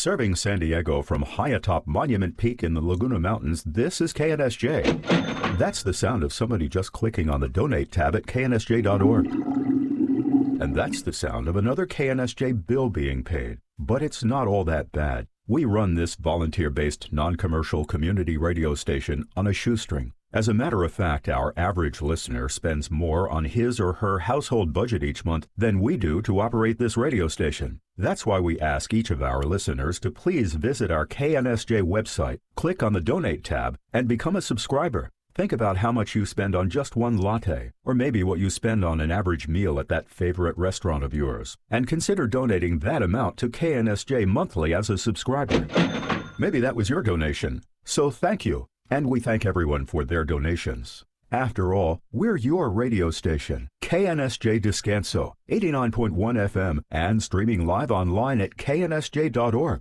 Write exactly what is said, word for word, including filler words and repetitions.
Serving San Diego from high atop Monument Peak in the Laguna Mountains, this is K N S J. That's the sound of somebody just clicking on the Donate tab at K N S J dot org. And that's the sound of another K N S J bill being paid. But it's not all that bad. We run this volunteer-based, non-commercial community radio station on a shoestring. As a matter of fact, our average listener spends more on his or her household budget each month than we do to operate this radio station. That's why we ask each of our listeners to please visit our K N S J website, click on the Donate tab, and become a subscriber. Think about how much you spend on just one latte, or maybe what you spend on an average meal at that favorite restaurant of yours, and consider donating that amount to K N S J monthly as a subscriber. Maybe that was your donation, so thank you. And we thank everyone for their donations. After all, we're your radio station, K N S J Descanso, eighty-nine point one F M, and streaming live online at K N S J dot org.